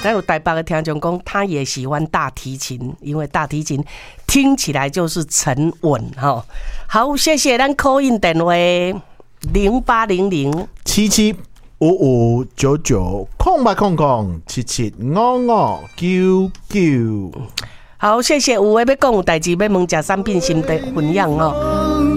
但有台北的听众讲，他也喜欢大提琴，因为大提琴听起来就是沉稳哈。好，谢谢咱 call in 电话 0800775599775599。 好，谢谢有话要讲有代志要问食产品心得分享哦。